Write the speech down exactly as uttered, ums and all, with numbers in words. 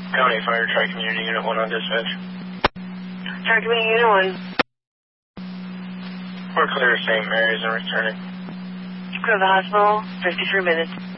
County Fire Tri-Community Unit one on dispatch. Tri-Community Unit one. We're clear to Saint Mary's and returning. Clear the hospital, fifty-three minutes.